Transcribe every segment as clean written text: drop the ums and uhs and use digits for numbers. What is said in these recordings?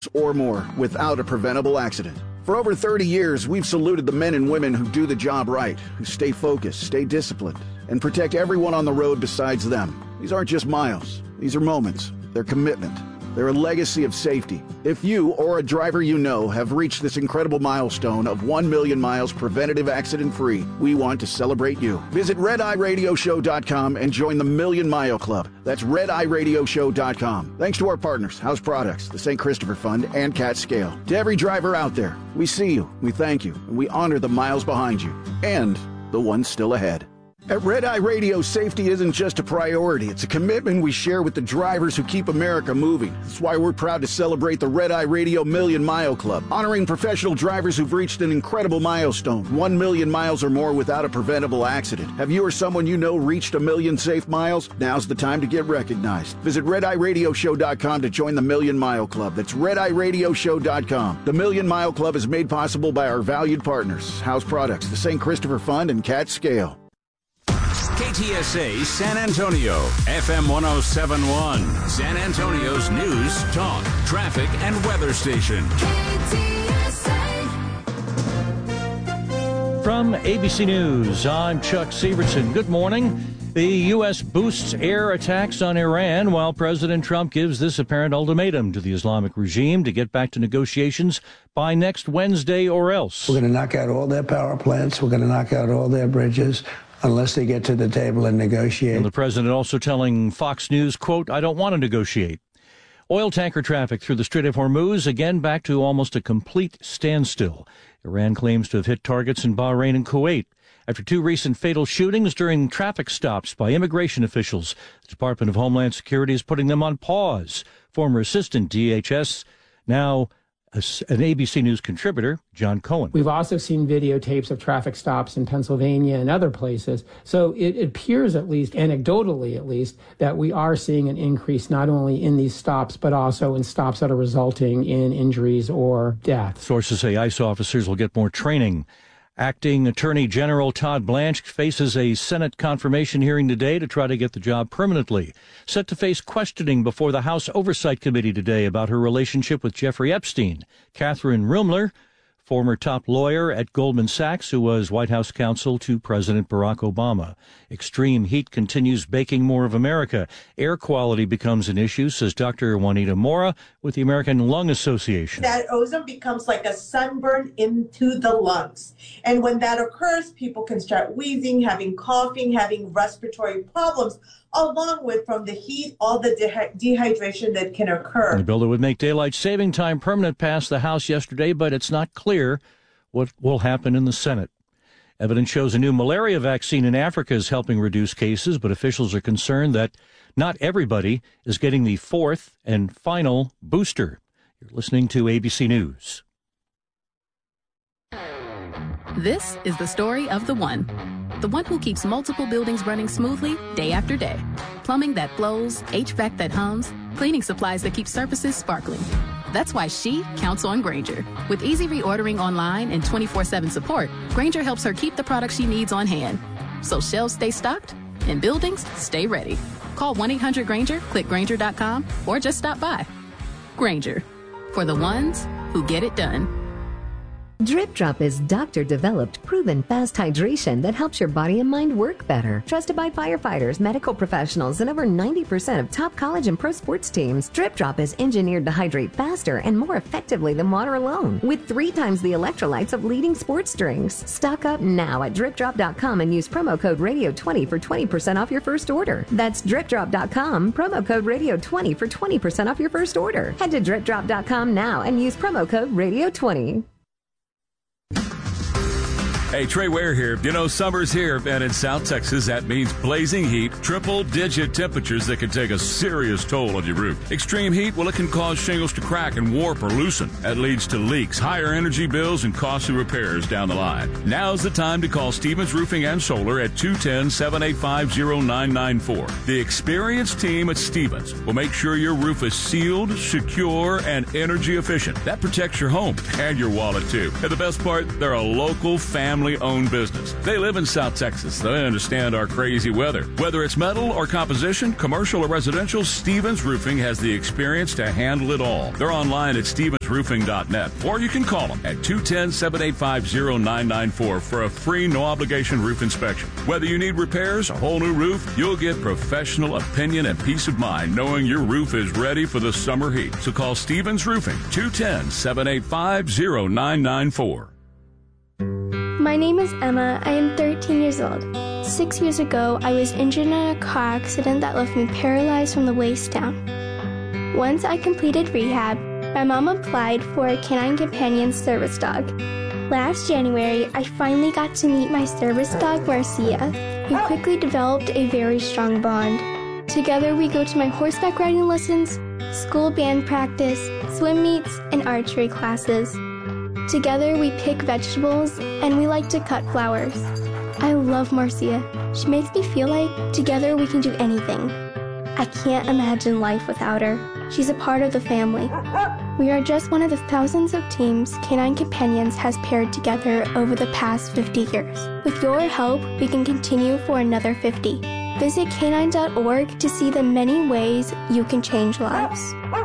or more without a preventable accident. For over 30 years, we've saluted the men and women who do the job right, who stay focused, stay disciplined, and protect everyone on the road besides them. These aren't just miles. These are moments. They're commitment. They're a legacy of safety. If you or a driver you know have reached this incredible milestone of 1 million miles preventative accident-free, we want to celebrate you. Visit RedEyeRadioShow.com and join the Million Mile Club. That's RedEyeRadioShow.com. Thanks to our partners, House Products, the St. Christopher Fund, and Cat Scale. To every driver out there, we see you, we thank you, and we honor the miles behind you and the ones still ahead. At Red Eye Radio, safety isn't just a priority. It's a commitment we share with the drivers who keep America moving. That's why we're proud to celebrate the Red Eye Radio Million Mile Club, honoring professional drivers who've reached an incredible milestone, 1 million miles or more without a preventable accident. Have you or someone you know reached 1 million safe miles? Now's the time to get recognized. Visit RedEyeRadioShow.com to join the Million Mile Club. That's RedEyeRadioShow.com. The Million Mile Club is made possible by our valued partners, House Products, the St. Christopher Fund, and Cat Scale. KTSA San Antonio, FM 107.1, San Antonio's news, talk, traffic, and weather station. KTSA. From ABC News, I'm Chuck Severson. Good morning. The U.S. boosts air attacks on Iran while President Trump gives this apparent ultimatum to the Islamic regime to get back to negotiations by next Wednesday or else. We're going to knock out all their power plants. We're going to knock out all their bridges, unless they get to the table and negotiate. And the president also telling Fox News, quote, I don't want to negotiate. Oil tanker traffic through the Strait of Hormuz, again back to almost a complete standstill. Iran claims to have hit targets in Bahrain and Kuwait. After 2 recent fatal shootings during traffic stops by immigration officials, the Department of Homeland Security is putting them on pause. Former assistant DHS, now an ABC News contributor, John Cohen. We've also seen videotapes of traffic stops in Pennsylvania and other places. So it appears, at least anecdotally at least, that we are seeing an increase not only in these stops, but also in stops that are resulting in injuries or death. Sources say ICE officers will get more training. Acting Attorney General Todd Blanche faces a Senate confirmation hearing today to try to get the job permanently. Set to face questioning before the House Oversight Committee today about her relationship with Jeffrey Epstein. Catherine Rumler, former top lawyer at Goldman Sachs, who was White House counsel to President Barack Obama. Extreme heat continues baking more of America. Air quality becomes an issue, says Dr. Juanita Mora with the American Lung Association. That ozone becomes like a sunburn into the lungs. And when that occurs, people can start wheezing, having coughing, having respiratory problems, along with, from the heat, all the dehydration that can occur. The bill that would make daylight saving time permanent passed the House yesterday, but it's not clear what will happen in the Senate. Evidence shows a new malaria vaccine in Africa is helping reduce cases, but officials are concerned that not everybody is getting the 4th and final booster. You're listening to ABC News. This is the story of the one who keeps multiple buildings running smoothly day after day. Plumbing that flows, HVAC that hums, cleaning supplies that keep surfaces sparkling. That's why she counts on Grainger. With easy reordering online and 24/7 support, Grainger helps her keep the products she needs on hand. So shelves stay stocked and buildings stay ready. Call 1-800-GRAINGER, click Grainger.com, or just stop by. Grainger, for the ones who get it done. Drip Drop is doctor-developed, proven fast hydration that helps your body and mind work better. Trusted by firefighters, medical professionals, and over 90% of top college and pro sports teams, Drip Drop is engineered to hydrate faster and more effectively than water alone, with 3 times the electrolytes of leading sports drinks. Stock up now at DripDrop.com and use promo code Radio20 for 20% off your first order. That's DripDrop.com, promo code Radio20 for 20% off your first order. Head to DripDrop.com now and use promo code Radio20. Hey, Trey Ware here. You know, summer's here, and in South Texas, that means blazing heat, triple-digit temperatures that can take a serious toll on your roof. Extreme heat, well, it can cause shingles to crack and warp or loosen. That leads to leaks, higher energy bills, and costly repairs down the line. Now's the time to call Stevens Roofing and Solar at 210-785-0994. The experienced team at Stevens will make sure your roof is sealed, secure, and energy efficient. That protects your home and your wallet, too. And the best part, they're a local family family-owned business. They live in South Texas. They understand our crazy weather. Whether it's metal or composition, commercial or residential, Stevens Roofing has the experience to handle it all. They're online at stevensroofing.net, or you can call them at 210-785-0994 for a free, no-obligation roof inspection. Whether you need repairs, a whole new roof, you'll get professional opinion and peace of mind knowing your roof is ready for the summer heat. So call Stevens Roofing, 210-785-0994. My name is Emma. I am 13 years old. 6 years ago, I was injured in a car accident that left me paralyzed from the waist down. Once I completed rehab, my mom applied for a Canine Companion service dog. Last January, I finally got to meet my service dog, Marcia. We quickly developed a very strong bond. Together, we go to my horseback riding lessons, school band practice, swim meets, and archery classes. Together, we pick vegetables, and we like to cut flowers. I love Marcia. She makes me feel like together we can do anything. I can't imagine life without her. She's a part of the family. We are just one of the thousands of teams Canine Companions has paired together over the past 50 years. With your help, we can continue for another 50. Visit canine.org to see the many ways you can change lives.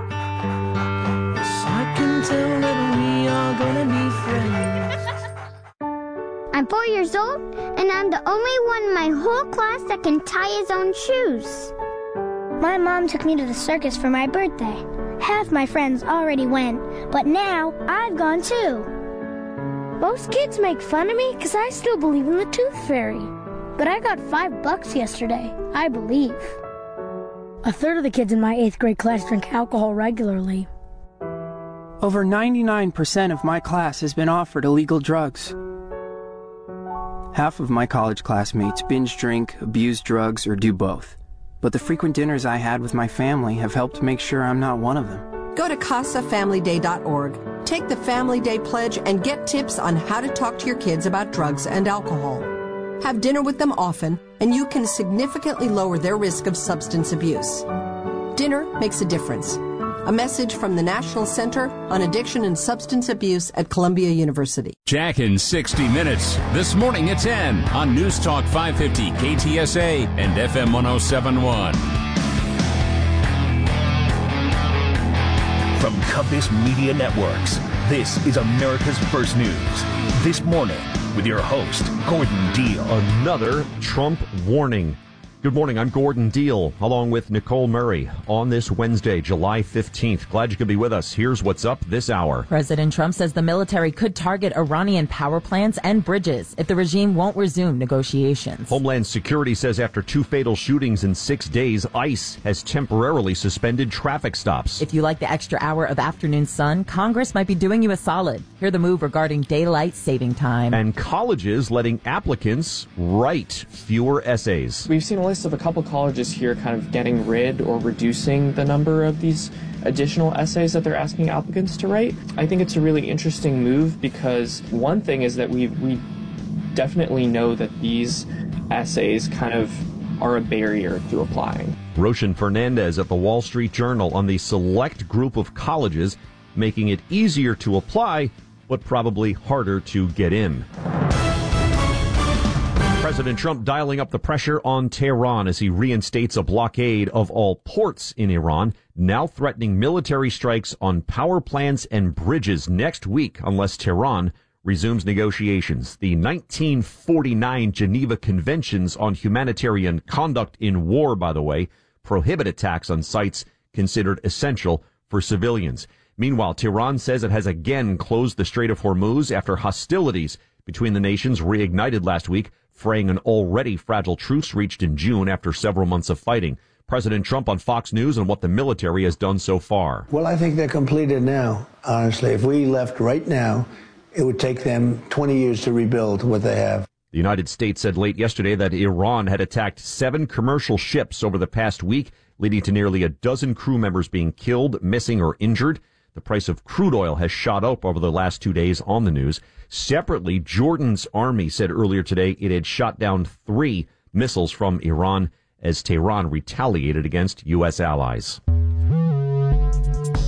I can tell that we are gonna be friends. I'm 4 years old, and I'm the only one in my whole class that can tie his own shoes. My mom took me to the circus for my birthday. Half my friends already went, but now I've gone too. Most kids make fun of me because I still believe in the Tooth Fairy. But I got $5 yesterday, I believe. A third of the kids in my 8th grade class drink alcohol regularly. Over 99% of my class has been offered illegal drugs. Half of my college classmates binge drink, abuse drugs, or do both. But the frequent dinners I had with my family have helped make sure I'm not one of them. Go to CasaFamilyDay.org, take the Family Day Pledge, and get tips on how to talk to your kids about drugs and alcohol. Have dinner with them often, and you can significantly lower their risk of substance abuse. Dinner makes a difference. A message from the National Center on Addiction and Substance Abuse at Columbia University. Jack in 60 Minutes, this morning at 10 on News Talk 550 KTSA and FM 1071. From Compass Media Networks, this is America's First News. This morning, with your host, Gordon Deal. Another Trump warning. Good morning, I'm Gordon Deal, along with Nicole Murray, on this Wednesday, July 15th. Glad you could be with us. Here's what's up this hour. President Trump says the military could target Iranian power plants and bridges if the regime won't resume negotiations. Homeland Security says after 2 fatal shootings in 6 days, ICE has temporarily suspended traffic stops. If you like the extra hour of afternoon sun, Congress might be doing you a solid. Hear the move regarding daylight saving time. And colleges letting applicants write fewer essays. We've seen a list of a couple colleges here kind of getting rid or reducing the number of these additional essays that they're asking applicants to write. I think it's a really interesting move because one thing is that we definitely know that these essays kind of are a barrier to applying. Roshan Fernandez at the Wall Street Journal on the select group of colleges making it easier to apply, but probably harder to get in. President Trump dialing up the pressure on Tehran as he reinstates a blockade of all ports in Iran, now threatening military strikes on power plants and bridges next week unless Tehran resumes negotiations. The 1949 Geneva Conventions on Humanitarian Conduct in War, by the way, prohibit attacks on sites considered essential for civilians. Meanwhile, Tehran says it has again closed the Strait of Hormuz after hostilities between the nations reignited last week, fraying an already fragile truce reached in June after several months of fighting. President Trump on Fox News on what the military has done so far. Well, I think they're completed now, honestly. If we left right now, it would take them 20 years to rebuild what they have. The United States said late yesterday that Iran had attacked 7 commercial ships over the past week, leading to nearly a dozen crew members being killed, missing, or injured. The price of crude oil has shot up over the last 2 days on the news. Separately, Jordan's army said earlier today it had shot down 3 missiles from Iran as Tehran retaliated against U.S. allies.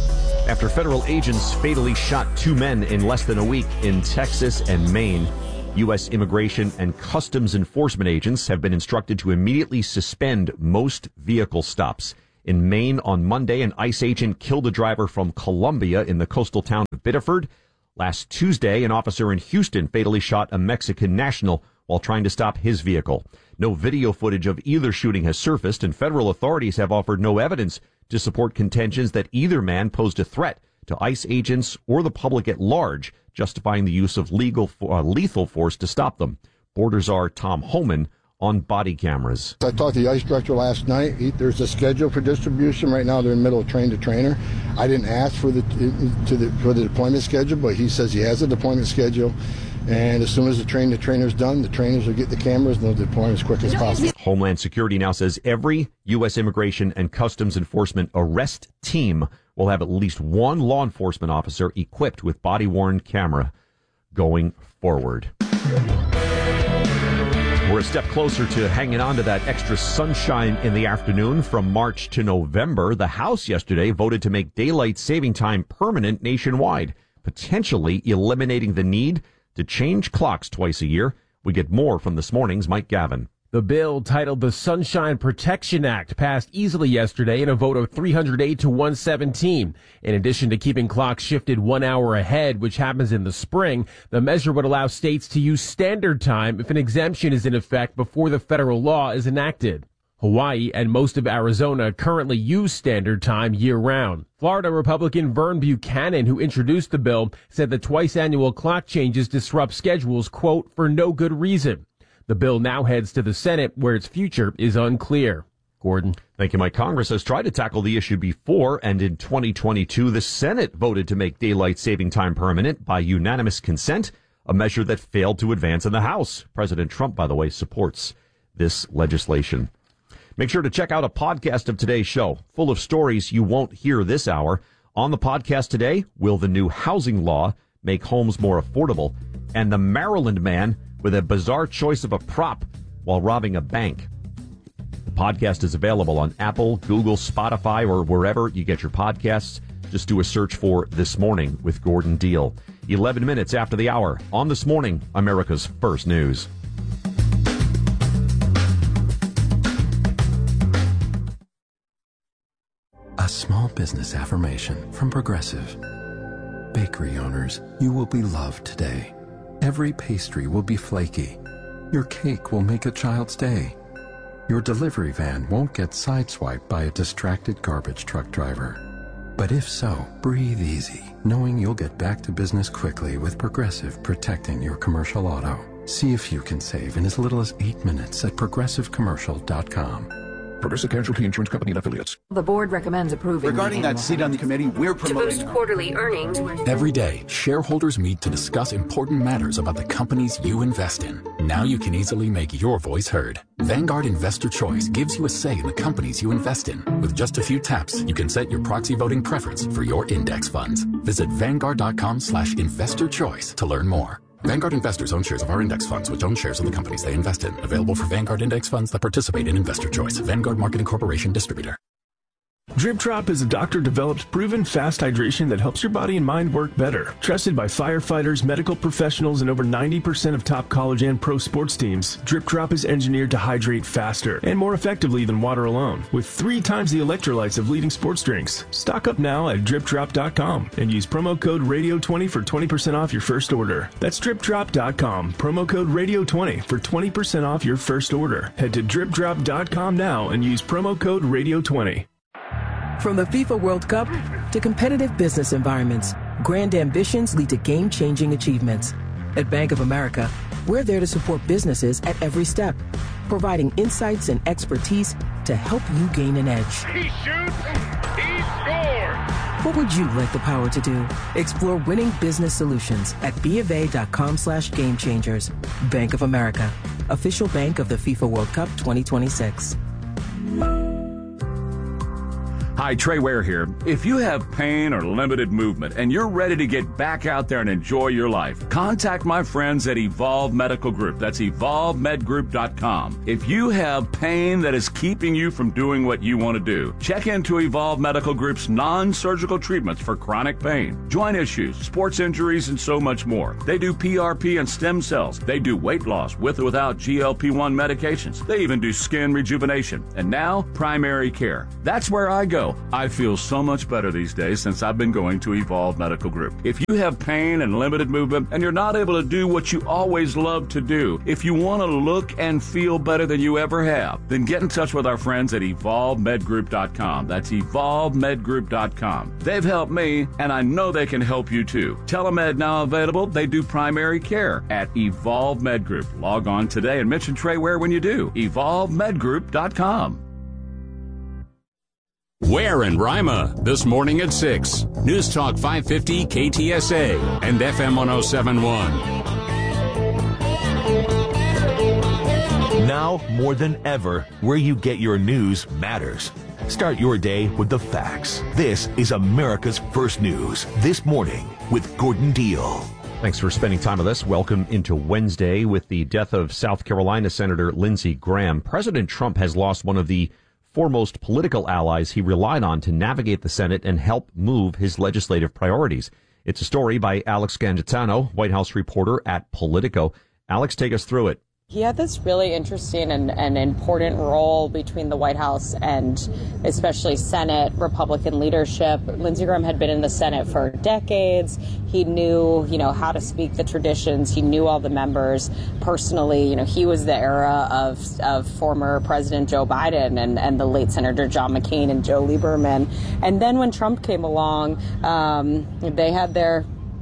After federal agents fatally shot 2 men in less than a week in Texas and Maine, U.S. Immigration and Customs Enforcement agents have been instructed to immediately suspend most vehicle stops. In Maine on Monday, an ICE agent killed a driver from Columbia in the coastal town of Biddeford. Last Tuesday, an officer in Houston fatally shot a Mexican national while trying to stop his vehicle. No video footage of either shooting has surfaced, and federal authorities have offered no evidence to support contentions that either man posed a threat to ICE agents or the public at large, justifying the use of lethal force to stop them. Border Czar Tom Homan on body cameras. I talked to the ICE director last night. There's a schedule for distribution. Right now they're in the middle of train to trainer. I didn't ask for the deployment schedule, but he says he has a deployment schedule. And as soon as the train to trainer is done, the trainers will get the cameras and they'll deploy as quick as possible. Homeland Security now says every U.S. Immigration and Customs Enforcement arrest team will have at least one law enforcement officer equipped with body-worn camera going forward. We're a step closer to hanging on to that extra sunshine in the afternoon from March to November. The House yesterday voted to make daylight saving time permanent nationwide, potentially eliminating the need to change clocks twice a year. We get more from this morning's Mike Gavin. The bill, titled the Sunshine Protection Act, passed easily yesterday in a vote of 308 to 117. In addition to keeping clocks shifted 1 hour ahead, which happens in the spring, the measure would allow states to use standard time if an exemption is in effect before the federal law is enacted. Hawaii and most of Arizona currently use standard time year-round. Florida Republican Vern Buchanan, who introduced the bill, said the twice-annual clock changes disrupt schedules, quote, for no good reason. The bill now heads to the Senate, where its future is unclear. Gordon. Thank you, Mike. Congress has tried to tackle the issue before, and in 2022, the Senate voted to make daylight saving time permanent by unanimous consent, a measure that failed to advance in the House. President Trump, by the way, supports this legislation. Make sure to check out a podcast of today's show, full of stories you won't hear this hour. On the podcast today, will the new housing law make homes more affordable? And the Maryland man with a bizarre choice of a prop while robbing a bank. The podcast is available on Apple, Google, Spotify, or wherever you get your podcasts. Just do a search for This Morning with Gordon Deal. 11 minutes after the hour on This Morning, America's First News. A small business affirmation from Progressive. Bakery owners, you will be loved today. Every pastry will be flaky. Your cake will make a child's day. Your delivery van won't get sideswiped by a distracted garbage truck driver. But if so, breathe easy, knowing you'll get back to business quickly with Progressive protecting your commercial auto. See if you can save in as little as 8 minutes at progressivecommercial.com. Progressive Casualty Insurance Company and Affiliates. The board recommends approving. Regarding that seat on the committee, we're promoting to boost quarterly earnings. Every day, shareholders meet to discuss important matters about the companies you invest in. Now you can easily make your voice heard. Vanguard Investor Choice gives you a say in the companies you invest in. With just a few taps, you can set your proxy voting preference for your index funds. Visit Vanguard.com/investorchoice to learn more. Vanguard investors own shares of our index funds, which own shares of the companies they invest in. Available for Vanguard index funds that participate in Investor Choice. Vanguard Marketing Corporation distributor. Drip Drop is a doctor-developed, proven fast hydration that helps your body and mind work better. Trusted by firefighters, medical professionals, and over 90% of top college and pro sports teams, Drip Drop is engineered to hydrate faster and more effectively than water alone, with 3 times the electrolytes of leading sports drinks. Stock up now at dripdrop.com and use promo code RADIO20 for 20% off your first order. That's dripdrop.com, promo code RADIO20 for 20% off your first order. Head to dripdrop.com now and use promo code RADIO20. From the FIFA World Cup to competitive business environments, grand ambitions lead to game-changing achievements. At Bank of America, we're there to support businesses at every step, providing insights and expertise to help you gain an edge. He shoots, he scores! What would you like the power to do? Explore winning business solutions at BofA.com/gamechangers. Bank of America, official bank of the FIFA World Cup 2026. Hi, Trey Ware here. If you have pain or limited movement and you're ready to get back out there and enjoy your life, contact my friends at Evolve Medical Group. That's evolvemedgroup.com. If you have pain that is keeping you from doing what you want to do, check into Evolve Medical Group's non-surgical treatments for chronic pain, joint issues, sports injuries, and so much more. They do PRP and stem cells. They do weight loss with or without GLP-1 medications. They even do skin rejuvenation. And now, primary care. That's where I go. I feel so much better these days since I've been going to Evolve Medical Group. If you have pain and limited movement and you're not able to do what you always love to do, if you want to look and feel better than you ever have, then get in touch with our friends at evolvemedgroup.com. That's evolvemedgroup.com. They've helped me, and I know they can help you too. Telemed now available. They do primary care at Evolve Med Group. Log on today and mention Trey Ware when you do. evolvemedgroup.com. Ware and Rima, this morning at 6. News Talk 550 KTSA and FM 1071. Now, more than ever, where you get your news matters. Start your day with the facts. This is America's First News, This Morning with Gordon Deal. Thanks for spending time with us. Welcome into Wednesday. With the death of South Carolina Senator Lindsey Graham, President Trump has lost one of the foremost political allies he relied on to navigate the Senate and help move his legislative priorities. It's a story by Alex Gangitano, White House reporter at Politico. Alex, take us through it. He had this really interesting and important role between the White House and especially Senate Republican leadership. Lindsey Graham had been in the Senate for decades. He knew, how to speak the traditions. He knew all the members personally. He was the era of former President Joe Biden and the late Senator John McCain and Joe Lieberman. And then when Trump came along, they had their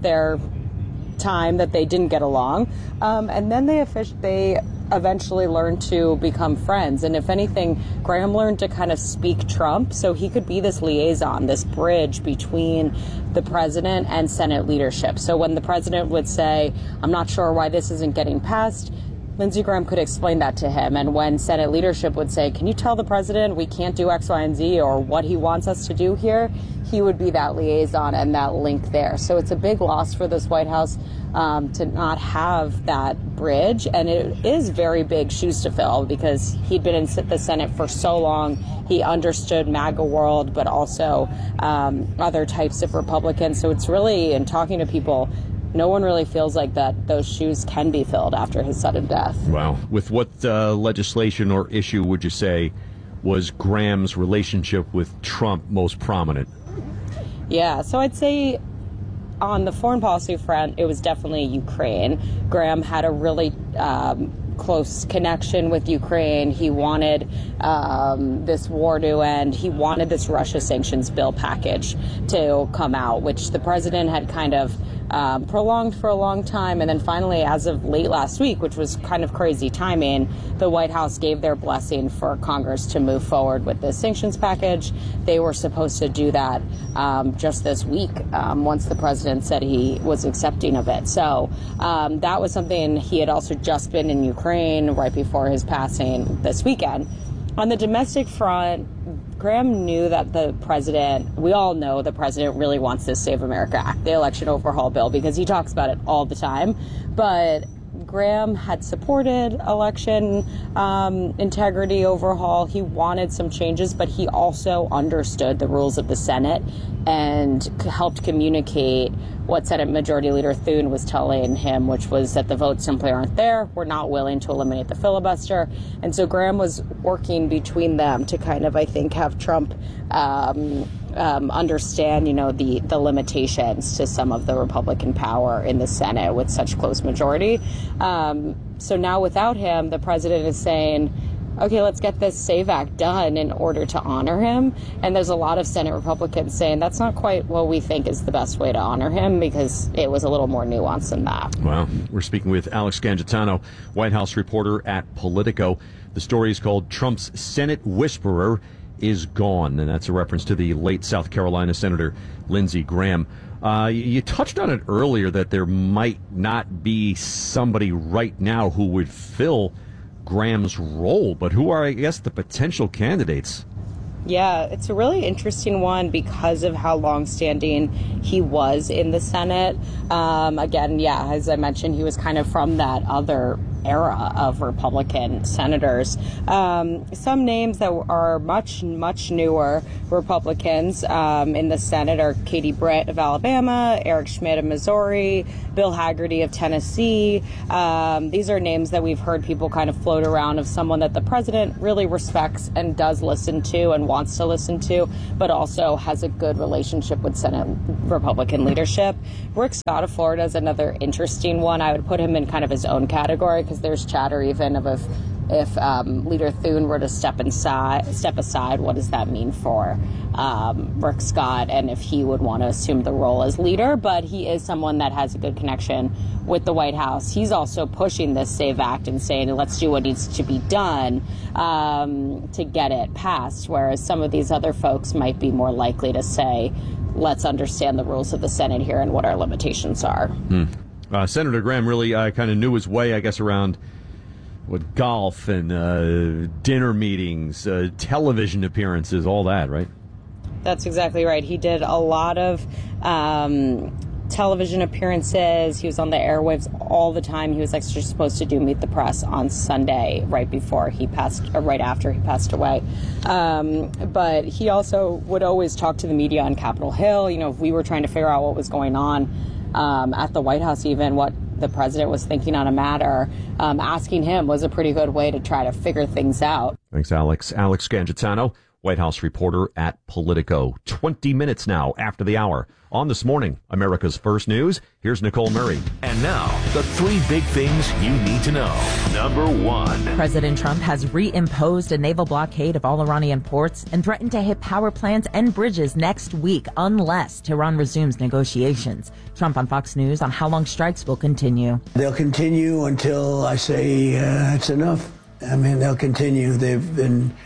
time that they didn't get along, and then they eventually learned to become friends. And if anything, Graham learned to kind of speak Trump so he could be this liaison, this bridge between the president and Senate leadership. So when the president would say, "I'm not sure why this isn't getting passed," Lindsey Graham could explain that to him. And when Senate leadership would say, "Can you tell the president we can't do X, Y, and Z or what he wants us to do here?" he would be that liaison and that link there. So it's a big loss for this White House to not have that bridge. And it is very big shoes to fill because he'd been in the Senate for so long. He understood MAGA world, but also other types of Republicans. So it's really, in talking to people, no one really feels like that those shoes can be filled after his sudden death. Wow. With what legislation or issue would you say was Graham's relationship with Trump most prominent? Yeah, so I'd say on the foreign policy front, it was definitely Ukraine. Graham had a really close connection with Ukraine. He wanted this war to end. He wanted this Russia sanctions bill package to come out, which the president had kind of prolonged for a long time. And then finally, as of late last week, which was kind of crazy timing, the White House gave their blessing for Congress to move forward with this sanctions package. They were supposed to do that just this week once the president said he was accepting of it. So that was something. He had also just been in Ukraine right before his passing this weekend. On the domestic front, Graham knew that we all know the president really wants this Save America Act, the election overhaul bill, because he talks about it all the time. But Graham had supported election integrity overhaul. He wanted some changes, but he also understood the rules of the Senate and helped communicate what Senate Majority Leader Thune was telling him, which was that the votes simply aren't there. We're not willing to eliminate the filibuster. And so Graham was working between them to kind of, I think, have Trump understand, the limitations to some of the Republican power in the Senate with such close majority. So now without him, the president is saying, okay, let's get this SAVE Act done in order to honor him. And there's a lot of Senate Republicans saying that's not quite what we think is the best way to honor him because it was a little more nuanced than that. Wow. We're speaking with Alex Gangitano, White House reporter at Politico. The story is called Trump's Senate Whisperer is Gone, and that's a reference to the late South Carolina Senator Lindsey Graham. You touched on it earlier that there might not be somebody right now who would fill Graham's role, but who are, I guess, the potential candidates? Yeah, it's a really interesting one because of how long-standing he was in the Senate. Again, yeah, as I mentioned, he was kind of from that other era of Republican senators. Some names that are much newer Republicans in the Senate are Katie Britt of Alabama, Eric Schmidt of Missouri, Bill Hagerty of Tennessee. These are names that we've heard people kind of float around of someone that the president really respects and does listen to and wants to listen to, but also has a good relationship with Senate Republican leadership. Rick Scott of Florida is another interesting one. I would put him in kind of his own category because there's chatter even of if Leader Thune were to step aside, what does that mean for Rick Scott and if he would want to assume the role as leader? But he is someone that has a good connection with the White House. He's also pushing this SAVE Act and saying, let's do what needs to be done to get it passed, whereas some of these other folks might be more likely to say, let's understand the rules of the Senate here and what our limitations are. Senator Graham really kind of knew his way, I guess, around with golf and dinner meetings, television appearances, all that, right? That's exactly right. He did a lot of television appearances. He was on the airwaves all the time. He was actually supposed to do Meet the Press on Sunday right after he passed away. But he also would always talk to the media on Capitol Hill. You know, if we were trying to figure out what was going on at the White House, even what the president was thinking on a matter, asking him was a pretty good way to try to figure things out. Thanks, Alex. Alex Scangitano, White House reporter at Politico. 20 minutes now after the hour. On This Morning, America's First News, here's Nicole Murray. And now, the 3 big things you need to know. Number 1. President Trump has reimposed a naval blockade of all Iranian ports and threatened to hit power plants and bridges next week unless Tehran resumes negotiations. Trump on Fox News on how long strikes will continue. They'll continue until I say it's enough. I mean, they'll continue. They've been,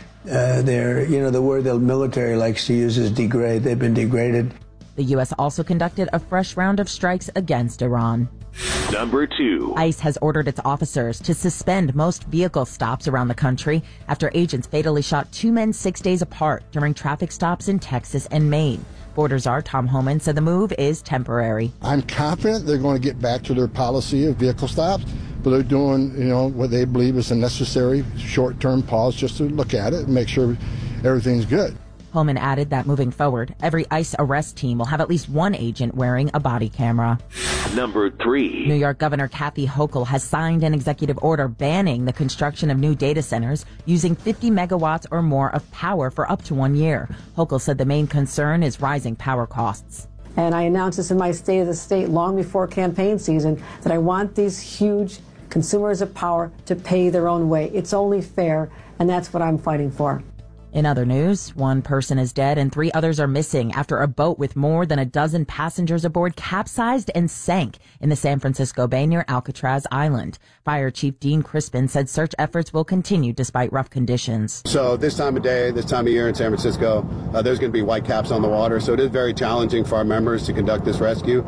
the word the military likes to use is degrade. They've been degraded. The U.S. also conducted a fresh round of strikes against Iran. Number 2. ICE has ordered its officers to suspend most vehicle stops around the country after agents fatally shot 2 men 6 days apart during traffic stops in Texas and Maine. Border czar Tom Homan said the move is temporary. I'm confident they're going to get back to their policy of vehicle stops, but they're doing, what they believe is a necessary short-term pause just to look at it and make sure everything's good. Holman added that moving forward, every ICE arrest team will have at least one agent wearing a body camera. Number 3. New York Governor Kathy Hochul has signed an executive order banning the construction of new data centers using 50 megawatts or more of power for up to 1 year. Hochul said the main concern is rising power costs. And I announced this in my State of the State long before campaign season that I want these huge consumers of power to pay their own way. It's only fair, and that's what I'm fighting for. In other news, 1 person is dead and 3 others are missing after a boat with more than a dozen passengers aboard capsized and sank in the San Francisco Bay near Alcatraz Island. Fire Chief Dean Crispin said search efforts will continue despite rough conditions. So this time of day, this time of year in San Francisco, there's going to be white caps on the water, so it is very challenging for our members to conduct this rescue.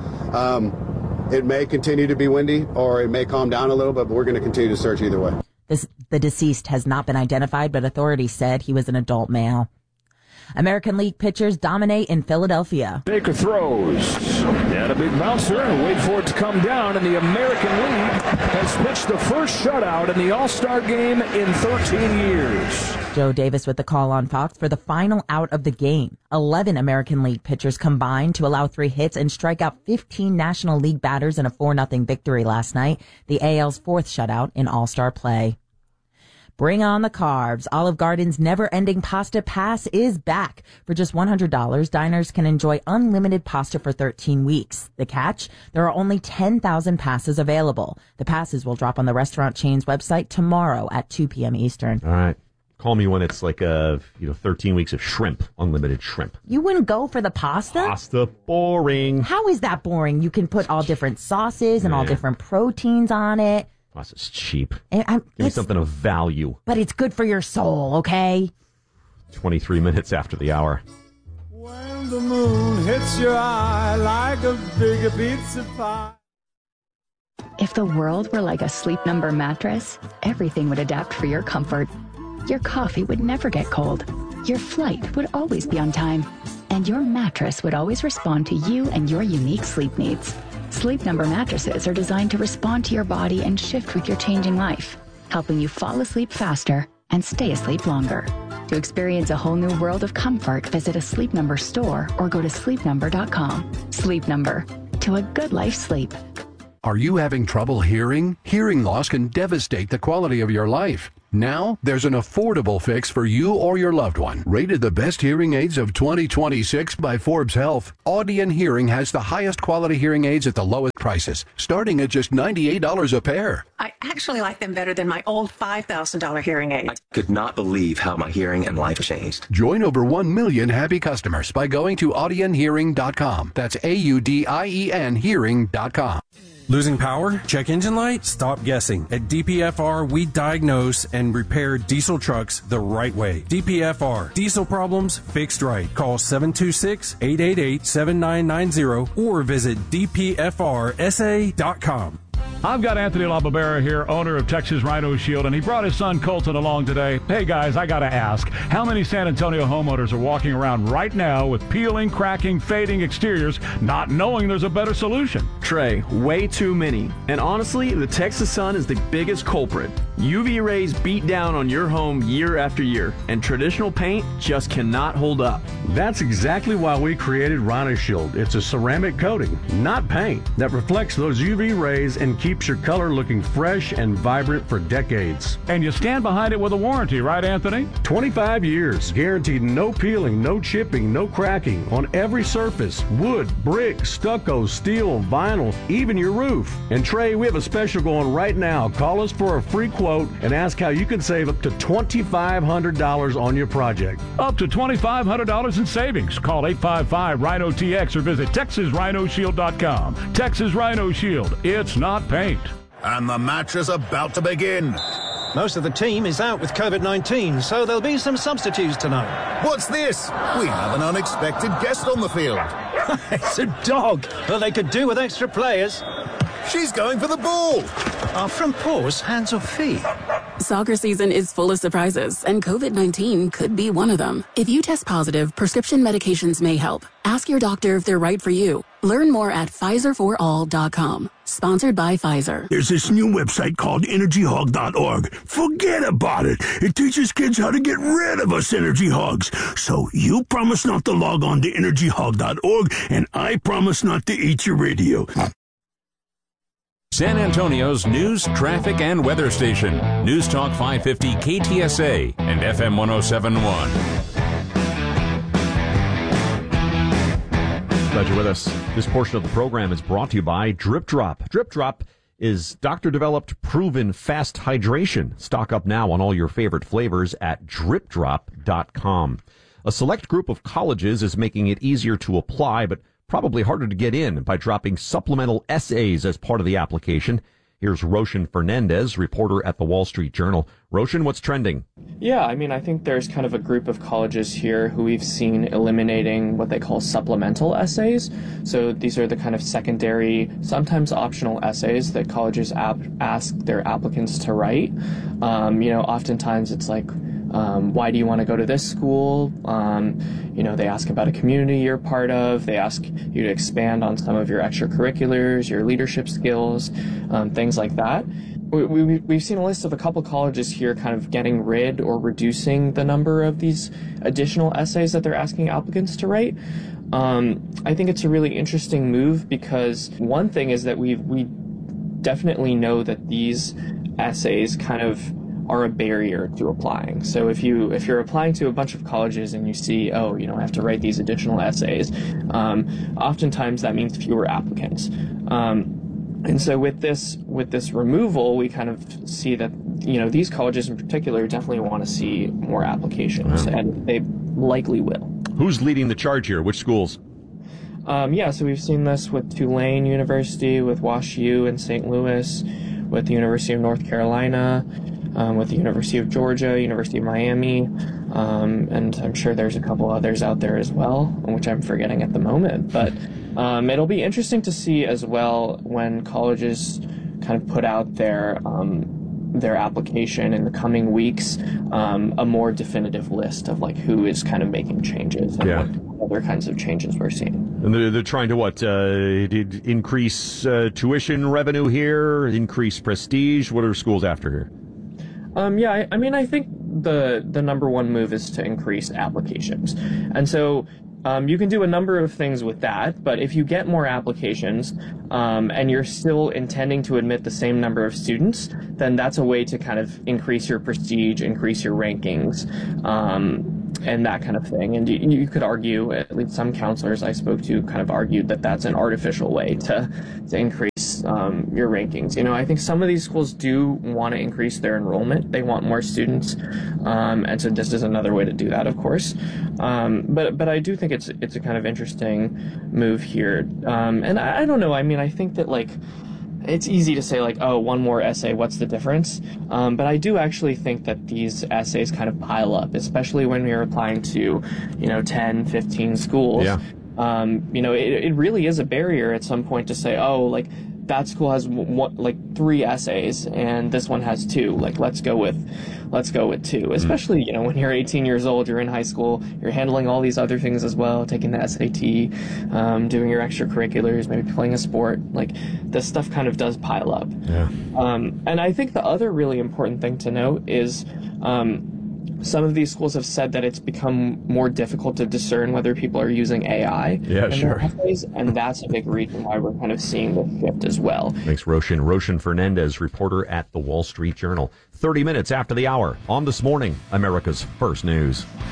It may continue to be windy or it may calm down a little bit, but we're going to continue to search either way. The deceased has not been identified, but authorities said he was an adult male. American League pitchers dominate in Philadelphia. Baker throws. And a big bouncer, and wait for it to come down, and the American League has pitched the first shutout in the All-Star game in 13 years. Joe Davis with the call on Fox for the final out of the game. 11 American League pitchers combined to allow 3 hits and strike out 15 National League batters in a 4-0 victory last night, the AL's 4th shutout in All-Star play. Bring on the carbs. Olive Garden's never-ending pasta pass is back. For just $100, diners can enjoy unlimited pasta for 13 weeks. The catch? There are only 10,000 passes available. The passes will drop on the restaurant chain's website tomorrow at 2 p.m. Eastern. All right. Call me when it's like 13 weeks of shrimp, unlimited shrimp. You wouldn't go for the pasta? Pasta, boring. How is that boring? You can put all different sauces and all different proteins on it. Pasta's cheap. Give me something of value. But it's good for your soul, okay? 23 minutes after the hour. When the moon hits your eye like a big pizza pie. If the world were like a Sleep Number mattress, everything would adapt for your comfort. Your coffee would never get cold. Your flight would always be on time. And your mattress would always respond to you and your unique sleep needs. Sleep Number mattresses are designed to respond to your body and shift with your changing life, helping you fall asleep faster and stay asleep longer. To experience a whole new world of comfort, visit a Sleep Number store or go to sleepnumber.com. Sleep Number. To a good life sleep. Are you having trouble hearing? Hearing loss can devastate the quality of your life. Now, there's an affordable fix for you or your loved one. Rated the best hearing aids of 2026 by Forbes Health, Audion Hearing has the highest quality hearing aids at the lowest prices, starting at just $98 a pair. I actually like them better than my old $5,000 hearing aid. I could not believe how my hearing and life changed. Join over 1 million happy customers by going to audionhearing.com. That's AUDIEN hearing.com. Losing power? Check engine light? Stop guessing. At DPFR, we diagnose and repair diesel trucks the right way. DPFR. Diesel problems fixed right. Call 726-888-7990 or visit dpfrsa.com. I've got Anthony LaBarbera here, owner of Texas Rhino Shield, and he brought his son Colton along today. Hey guys, I gotta ask, how many San Antonio homeowners are walking around right now with peeling, cracking, fading exteriors, not knowing there's a better solution? Trey, way too many. And honestly, the Texas sun is the biggest culprit. UV rays beat down on your home year after year, and traditional paint just cannot hold up. That's exactly why we created Rhino Shield. It's a ceramic coating, not paint, that reflects those UV rays and keeps your color looking fresh and vibrant for decades. And you stand behind it with a warranty, right, Anthony? 25 years, guaranteed no peeling, no chipping, no cracking on every surface, wood, brick, stucco, steel, vinyl, even your roof. And Trey, we have a special going right now. Call us for a free quote and ask how you can save up to $2,500 on your project. Up to $2,500 in savings. Call 855-RHINO-TX or visit TexasRhinoShield.com. Texas Rhino Shield. It's not paint. And the match is about to begin. Most of the team is out with COVID-19, so there'll be some substitutes tonight. What's this? We have an unexpected guest on the field. It's a dog, but they could do with extra players. She's going for the ball. Are front paws hands or feet? Soccer season is full of surprises, and COVID-19 could be one of them. If you test positive, prescription medications may help. Ask your doctor if they're right for you. Learn more at PfizerForAll.com. Sponsored by Pfizer. There's this new website called EnergyHog.org. Forget about it. It teaches kids how to get rid of us energy hogs. So you promise not to log on to EnergyHog.org, and I promise not to eat your radio. San Antonio's news, traffic, and weather station. News Talk 550 KTSA and FM 1071. Glad you're with us. This portion of the program is brought to you by Drip Drop. Drip Drop is doctor-developed, proven fast hydration. Stock up now on all your favorite flavors at dripdrop.com. A select group of colleges is making it easier to apply, but probably harder to get in by dropping supplemental essays as part of the application. Here's Roshan Fernandez, reporter at the Wall Street Journal. Roshan, what's trending? Yeah, I think there's kind of a group of colleges here who we've seen eliminating what they call supplemental essays. So these are the kind of secondary, sometimes optional essays that colleges ask their applicants to write. Oftentimes it's like, why do you want to go to this school? They ask about a community you're part of. They ask you to expand on some of your extracurriculars, your leadership skills, things like that. We've seen a list of a couple colleges here kind of getting rid or reducing the number of these additional essays that they're asking applicants to write. I think it's a really interesting move because one thing is that we definitely know that these essays kind of are a barrier to applying. So if you're applying to a bunch of colleges and you see, I have to write these additional essays, oftentimes that means fewer applicants. And so with this removal, we kind of see that, these colleges in particular definitely want to see more applications, and they likely will. Who's leading the charge here? Which schools? So we've seen this with Tulane University, with WashU in St. Louis, with the University of North Carolina, with the University of Georgia, University of Miami, and I'm sure there's a couple others out there as well, which I'm forgetting at the moment. But it'll be interesting to see as well when colleges kind of put out their their application in the coming weeks a more definitive list of like who is kind of making changes and what other kinds of changes we're seeing. And they're trying to increase tuition revenue here, increase prestige. What are schools after here? I mean, I think the number one move is to increase applications. And so you can do a number of things with that, but if you get more applications and you're still intending to admit the same number of students, then that's a way to kind of increase your prestige, increase your rankings, and that kind of thing. And you could argue, at least some counselors I spoke to kind of argued that that's an artificial way to increase your rankings. You know, I think some of these schools do want to increase their enrollment. They want more students. And so this is another way to do that, of course. But I do think it's a kind of interesting move here. And I don't know. I mean, I think that like, it's easy to say like, oh, one more essay, what's the difference? But I do actually think that these essays kind of pile up, especially when you're applying to, 10, 15 schools. Yeah. It really is a barrier at some point to say, oh, like that school has 3 essays and this one has 2. Like, let's go with 2, especially, when you're 18 years old, you're in high school, you're handling all these other things as well, taking the SAT, doing your extracurriculars, maybe playing a sport. Like, this stuff kind of does pile up. Yeah. And I think the other really important thing to note is, some of these schools have said that it's become more difficult to discern whether people are using AI in their essays, and that's a big reason why we're kind of seeing this shift as well. Thanks, Roshan. Roshan Fernandez, reporter at the Wall Street Journal. 30 minutes after the hour on This Morning, America's First News.